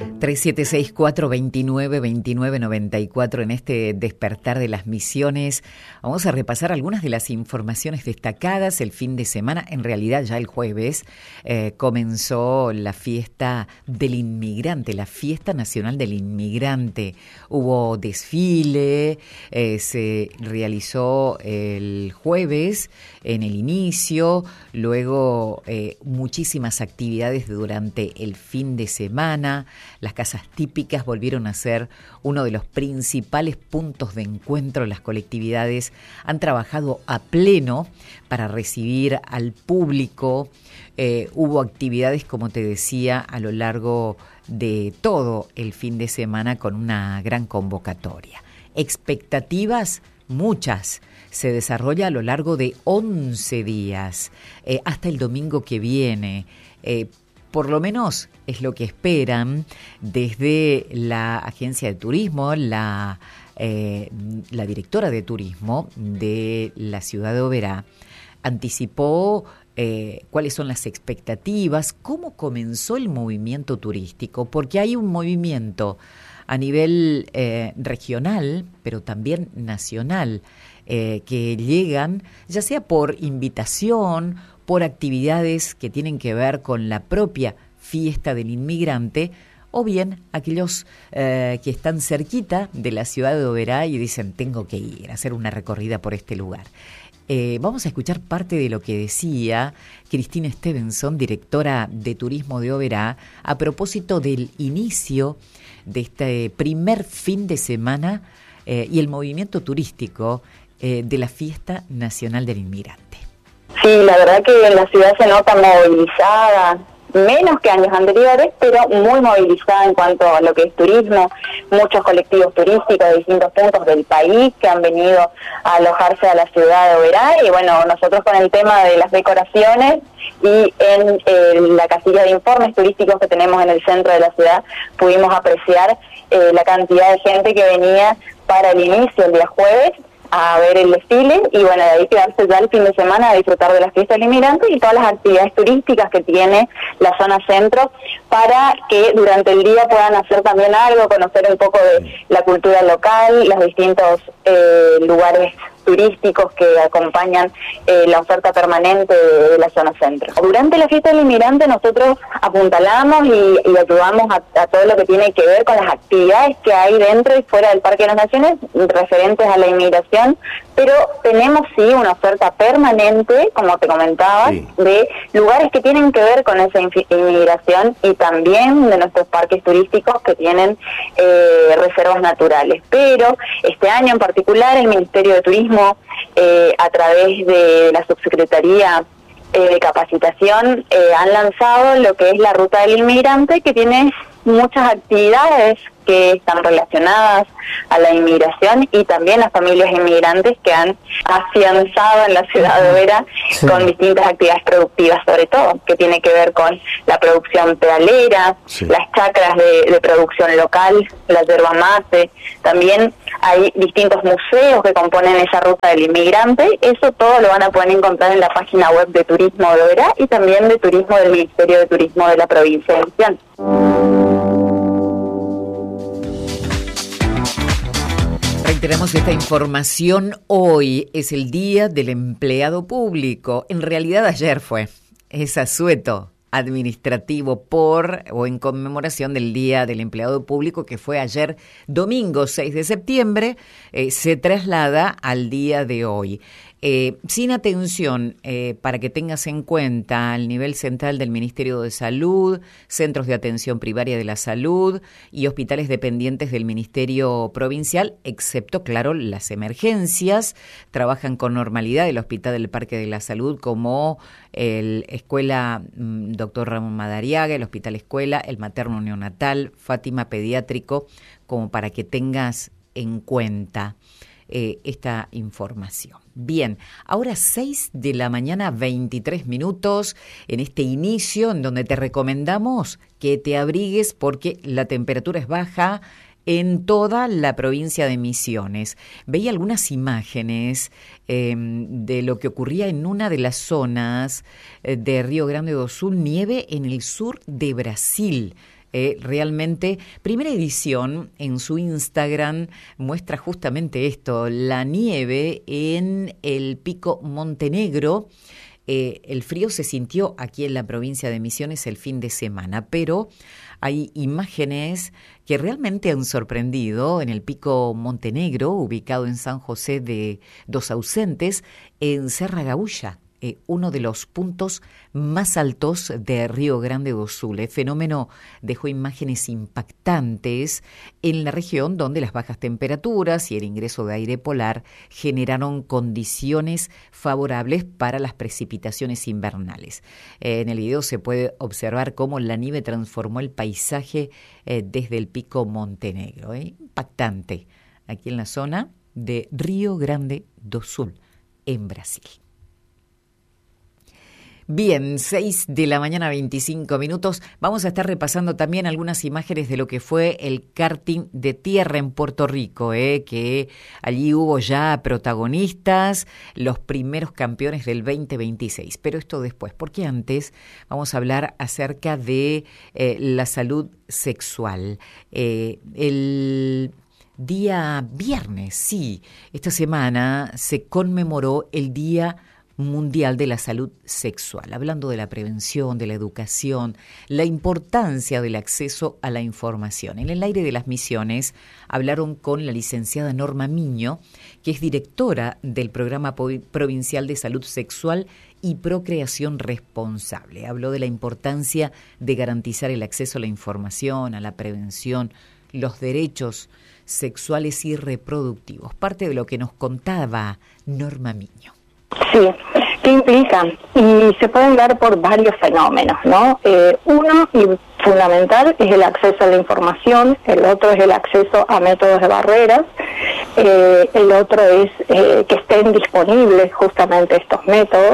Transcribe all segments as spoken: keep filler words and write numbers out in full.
tres siete seis, cuatro dos nueve, dos nueve nueve cuatro. En este despertar de las misiones vamos a repasar algunas de las informaciones destacadas. El fin de semana, en realidad ya el jueves, eh, comenzó la fiesta del inmigrante, la fiesta nacional del inmigrante. Hubo desfile, eh, se realizó el jueves en el inicio, luego eh, muchísimas actividades durante el fin de semana. Las casas típicas volvieron a ser uno de los principales puntos de encuentro. Las colectividades han trabajado a pleno para recibir al público. Eh, hubo actividades, como te decía, a lo largo de todo el fin de semana con una gran convocatoria. Expectativas, muchas. Se desarrolla a lo largo de once días, eh, hasta el domingo que viene. Eh, Por lo menos es lo que esperan desde la agencia de turismo, la, eh, la directora de turismo de la ciudad de Oberá anticipó eh, cuáles son las expectativas, cómo comenzó el movimiento turístico, porque hay un movimiento a nivel eh, regional, pero también nacional, eh, que llegan ya sea por invitación, por actividades que tienen que ver con la propia fiesta del inmigrante, o bien aquellos eh, que están cerquita de la ciudad de Oberá y dicen, tengo que ir a hacer una recorrida por este lugar. Eh, vamos a escuchar parte de lo que decía Cristina Stevenson, directora de turismo de Oberá, a propósito del inicio de este primer fin de semana eh, y el movimiento turístico eh, de la Fiesta Nacional del Inmigrante. Sí, la verdad que en la ciudad se nota movilizada, menos que años anteriores, pero muy movilizada en cuanto a lo que es turismo. Muchos colectivos turísticos de distintos puntos del país que han venido a alojarse a la ciudad de Oberá. Y bueno, nosotros con el tema de las decoraciones y en eh, la casilla de informes turísticos que tenemos en el centro de la ciudad, pudimos apreciar eh, la cantidad de gente que venía para el inicio, el día jueves, a ver el desfile y bueno, de ahí quedarse ya el fin de semana a disfrutar de las fiestas del inmigrante y todas las actividades turísticas que tiene la zona centro para que durante el día puedan hacer también algo, conocer un poco de la cultura local, los distintos eh, lugares turísticos que acompañan eh, la oferta permanente de, de la zona centro. Durante la fiesta del inmigrante nosotros apuntalamos y, y ayudamos a, a todo lo que tiene que ver con las actividades que hay dentro y fuera del Parque de las Naciones referentes a la inmigración, pero tenemos sí una oferta permanente, como te comentaba, sí, de lugares que tienen que ver con esa inmigración y también de nuestros parques turísticos que tienen eh, reservas naturales. Pero este año en particular el Ministerio de Turismo Eh, a través de la Subsecretaría eh, de Capacitación eh, han lanzado lo que es la Ruta del Inmigrante, que tiene muchas actividades que están relacionadas a la inmigración y también las familias inmigrantes que han afianzado en la ciudad de Oberá, sí, con distintas actividades productivas, sobre todo, que tiene que ver con la producción pedalera, sí, las chacras de, de producción local, la yerba mate. También hay distintos museos que componen esa ruta del inmigrante. Eso todo lo van a poder encontrar en la página web de Turismo de Oberá y también de Turismo del Ministerio de Turismo de la provincia de Misiones. Reiteramos esta información. Hoy es el Día del Empleado Público. En realidad ayer fue. Es asueto administrativo por o en conmemoración del Día del Empleado Público, que fue ayer domingo seis de septiembre, eh, se traslada al día de hoy. Eh, sin atención, eh, para que tengas en cuenta, al nivel central del Ministerio de Salud, centros de atención primaria de la salud y hospitales dependientes del Ministerio Provincial, excepto, claro, las emergencias, trabajan con normalidad el Hospital del Parque de la Salud como el Escuela mm, Doctor Ramón Madariaga, el Hospital Escuela, el Materno Neonatal, Fátima Pediátrico, como para que tengas en cuenta eh, esta información. Bien, ahora seis de la mañana, veintitrés minutos, en este inicio en donde te recomendamos que te abrigues porque la temperatura es baja en toda la provincia de Misiones. Veía algunas imágenes eh, de lo que ocurría en una de las zonas eh, de Río Grande do Sul, nieve en el sur de Brasil. Eh, realmente, primera edición en su Instagram muestra justamente esto, la nieve en el Pico Montenegro. Eh, el frío se sintió aquí en la provincia de Misiones el fin de semana, pero hay imágenes que realmente han sorprendido en el Pico Montenegro, ubicado en San José de Dos Ausentes, en Serra Gaúcha. Eh, uno de los puntos más altos de Río Grande do Sul. El fenómeno dejó imágenes impactantes en la región donde las bajas temperaturas y el ingreso de aire polar generaron condiciones favorables para las precipitaciones invernales. Eh, en el video se puede observar cómo la nieve transformó el paisaje eh, desde el Pico Montenegro. Eh, impactante, aquí en la zona de Río Grande do Sul, en Brasil. Bien, seis de la mañana, veinticinco minutos. Vamos a estar repasando también algunas imágenes de lo que fue el karting de tierra en Puerto Rico, eh, que allí hubo ya protagonistas, los primeros campeones del veinte veintiséis. Pero esto después, porque antes vamos a hablar acerca de eh, la salud sexual. Eh, el día viernes, sí, esta semana se conmemoró el Día Mundial de la Salud Sexual, hablando de la prevención, de la educación, la importancia del acceso a la información. En el aire de las Misiones hablaron con la licenciada Norma Miño, que es directora del Programa Provincial de Salud Sexual y Procreación Responsable. Habló de la importancia de garantizar el acceso a la información, a la prevención, los derechos sexuales y reproductivos. Parte de lo que nos contaba Norma Miño. Sí, ¿qué implican? Y se pueden dar por varios fenómenos, ¿no? Eh, uno, y fundamental, es el acceso a la información, el otro es el acceso a métodos de barreras, eh, el otro es eh, que estén disponibles justamente estos métodos,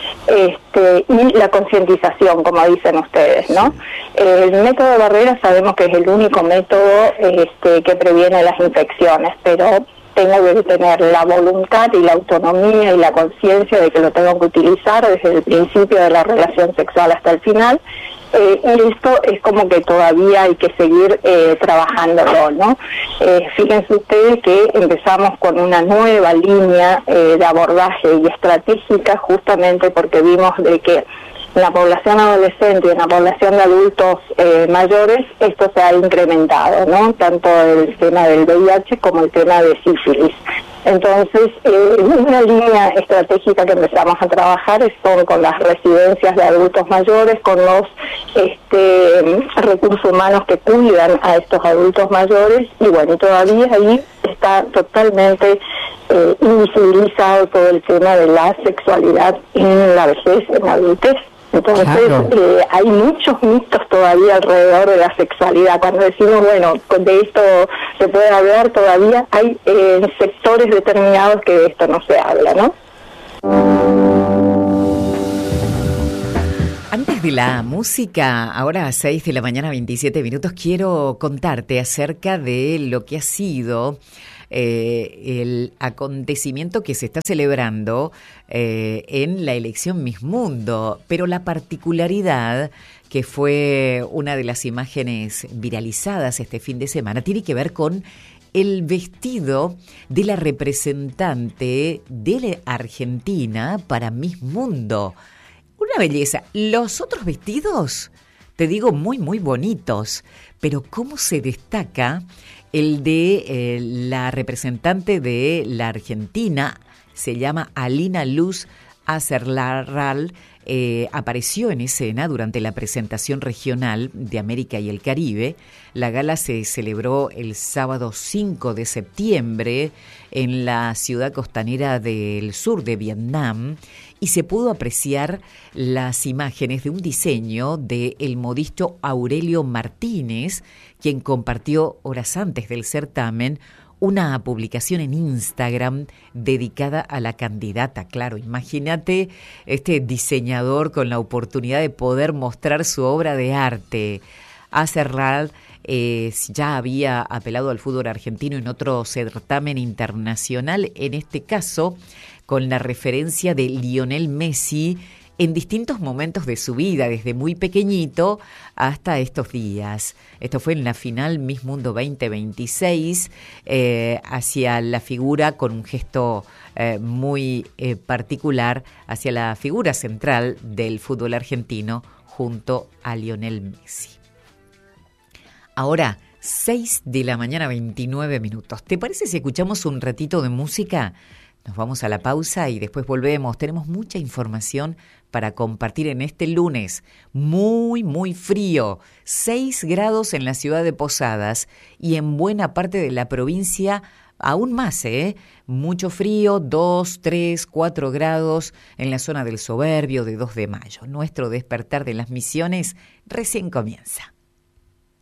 este, y la concientización, como dicen ustedes, ¿no? El método de barreras sabemos que es el único método este, que previene las infecciones, pero tengo que tener la voluntad y la autonomía y la conciencia de que lo tengo que utilizar desde el principio de la relación sexual hasta el final. Eh, y esto es como que todavía hay que seguir eh, trabajándolo, ¿no? Eh, fíjense ustedes que empezamos con una nueva línea eh, de abordaje y estratégica justamente porque vimos de que en la población adolescente y en la población de adultos eh, mayores esto se ha incrementado, ¿no? Tanto el tema del V I H como el tema de sífilis. Entonces, eh, una línea estratégica que empezamos a trabajar es con, con las residencias de adultos mayores, con los este, recursos humanos que cuidan a estos adultos mayores, y bueno, todavía ahí está totalmente eh, invisibilizado todo el tema de la sexualidad en la vejez, en la adultez. Entonces, claro. eh, hay muchos mitos todavía alrededor de la sexualidad. Cuando decimos, bueno, de esto se puede hablar, todavía hay eh, sectores determinados que de esto no se habla, ¿no? Antes de la música, ahora a seis de la mañana, veintisiete minutos, quiero contarte acerca de lo que ha sido Eh, el acontecimiento que se está celebrando eh, en la elección Miss Mundo, pero la particularidad que fue una de las imágenes viralizadas este fin de semana tiene que ver con el vestido de la representante de la Argentina para Miss Mundo. Una belleza. Los otros vestidos, te digo, muy, muy bonitos, pero cómo se destaca el de eh, la representante de la Argentina, se llama Alina Luz Acerlarral, eh, apareció en escena durante la presentación regional de América y el Caribe. La gala se celebró el sábado cinco de septiembre en la ciudad costanera del sur de Vietnam y se pudo apreciar las imágenes de un diseño del modisto Aurelio Martínez, quien compartió horas antes del certamen una publicación en Instagram dedicada a la candidata. Claro, imagínate este diseñador con la oportunidad de poder mostrar su obra de arte. Acerral eh, ya había apelado al fútbol argentino en otro certamen internacional, en este caso con la referencia de Lionel Messi en distintos momentos de su vida, desde muy pequeñito hasta estos días. Esto fue en la final Miss Mundo veinte veintiséis, eh, hacia la figura con un gesto eh, muy eh, particular, hacia la figura central del fútbol argentino junto a Lionel Messi. Ahora, seis de la mañana, veintinueve minutos. ¿Te parece si escuchamos un ratito de música? Nos vamos a la pausa y después volvemos. Tenemos mucha información para compartir en este lunes. Muy, muy frío. seis grados en la ciudad de Posadas y en buena parte de la provincia aún más, ¿eh? Mucho frío, dos, tres, cuatro grados en la zona del Soberbio de dos de mayo. Nuestro despertar de las Misiones recién comienza.